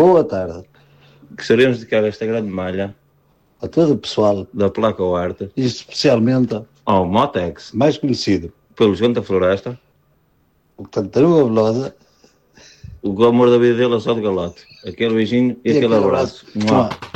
Boa tarde. Gostaríamos de dedicar esta grande malha A todo o pessoal, da Placa ao Arte e especialmente ao Motex, mais conhecido, pelo João da Floresta, o Tartaruga Velosa, o amor da vida dele é só de galote. Aquele beijinho e aquele abraço. Mua.